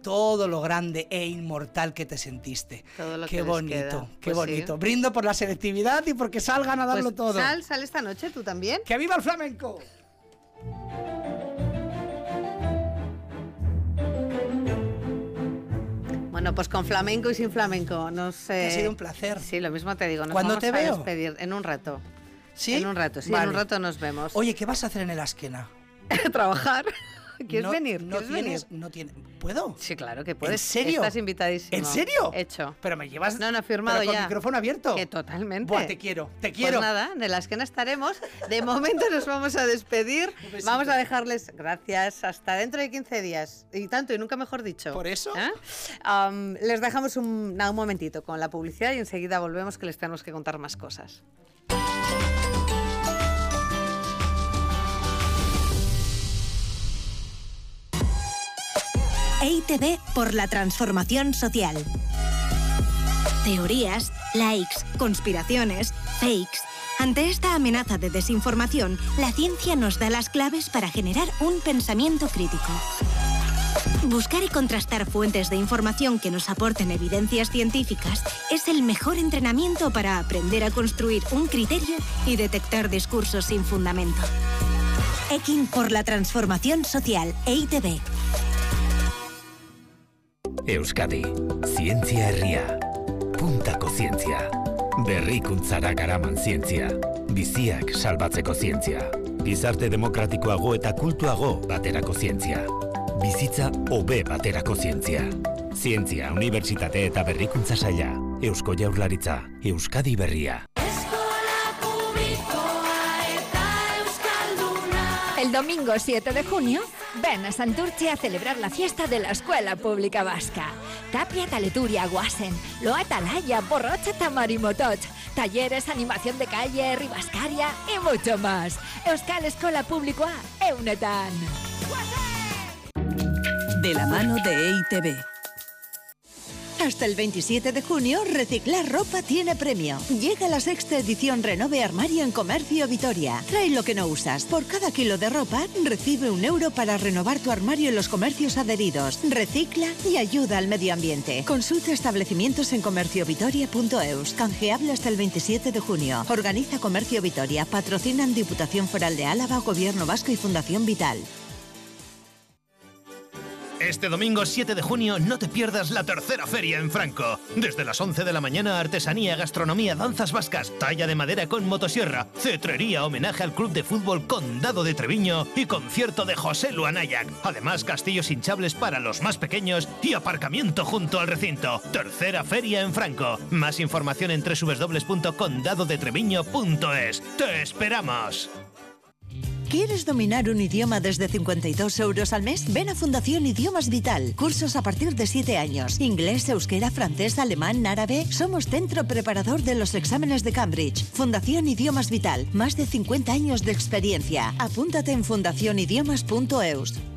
todo lo grande e inmortal que te sentiste. Todo lo qué que bonito, les queda. qué Pues bonito. sí. Brindo por la selectividad y porque salgan a darlo Pues todo. Sal esta noche, ¿tú también? ¡Que viva el flamenco! Bueno, pues con flamenco y sin flamenco, no sé. Ha sido un placer. Sí, lo mismo te digo. Nos ¿Cuándo vamos te a veo? despedir en un rato. ¿Sí? En un rato, sí, Vale. en un rato nos vemos. Oye, ¿qué vas a hacer en el Azkena? Trabajar. ¿Quieres No- venir? No ¿Quieres tienes, venir? no tiene. ¿Puedo? Sí, claro que puedes. ¿En serio? Estás invitadísimo. ¿En serio? Hecho. Pero me llevas. No, firmado pero con ya. micrófono abierto. Que totalmente. Buah, te quiero. Pues nada, en el Azkena estaremos. De momento nos vamos a despedir. Un besito. Vamos a dejarles, gracias, hasta dentro de 15 días. Y tanto, y nunca mejor dicho. ¿Por eso? Les dejamos un momentito con la publicidad y enseguida volvemos que les tenemos que contar más cosas. EITB por la transformación social. Teorías, likes, conspiraciones, fakes. Ante esta amenaza de desinformación, la ciencia nos da las claves para generar un pensamiento crítico. Buscar y contrastar fuentes de información que nos aporten evidencias científicas es el mejor entrenamiento para aprender a construir un criterio y detectar discursos sin fundamento. Ekin por la transformación social, EITB. Euskadi, zientzia herria. Puntako zientzia. Berrikuntzara garaman zientzia. Biziak salbatzeko zientzia. Gizarte demokratikoago eta kultuago baterako zientzia. Bizitza hobe baterako zientzia. Zientzia, Unibertsitate eta Berrikuntza Saila. Eusko Jaurlaritza, Euskadi Berria. El domingo 7 de junio, ven a Santurce a celebrar la fiesta de la Escuela Pública Vasca. Tapia, Taleturia, Guasen, Loa Atalaya, Borrocha, Tamarimotoch, talleres, animación de calle, ribascaria y mucho más. Euskal Eskola Publikoa, eunetan. De la mano de EITB. Hasta el 27 de junio, reciclar ropa tiene premio. Llega la 6ª edición Renove Armario en Comercio Vitoria. Trae lo que no usas. Por cada kilo de ropa, recibe €1 para renovar tu armario en los comercios adheridos. Recicla y ayuda al medio ambiente. Consulta establecimientos en comerciovitoria.eus. Canjeable hasta el 27 de junio. Organiza Comercio Vitoria. Patrocinan Diputación Foral de Álava, Gobierno Vasco y Fundación Vital. Este domingo 7 de junio no te pierdas la tercera feria en Franco. Desde las 11 de la mañana, artesanía, gastronomía, danzas vascas, talla de madera con motosierra, cetrería, homenaje al Club de Fútbol Condado de Treviño y concierto de José Luanayac. Además, castillos hinchables para los más pequeños y aparcamiento junto al recinto. Tercera feria en Franco. Más información en www.condadodetreviño.es. ¡Te esperamos! ¿Quieres dominar un idioma desde 52 € al mes? Ven a Fundación Idiomas Vital. Cursos a partir de 7 años. Inglés, euskera, francés, alemán, árabe. Somos centro preparador de los exámenes de Cambridge. Fundación Idiomas Vital. Más de 50 años de experiencia. Apúntate en fundacionidiomas.eus.